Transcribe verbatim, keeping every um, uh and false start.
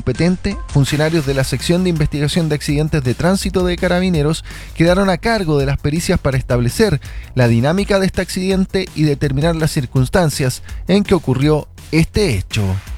competente, funcionarios de la sección de investigación de accidentes de tránsito de Carabineros quedaron a cargo de las pericias para establecer la dinámica de este accidente y determinar las circunstancias en que ocurrió este hecho.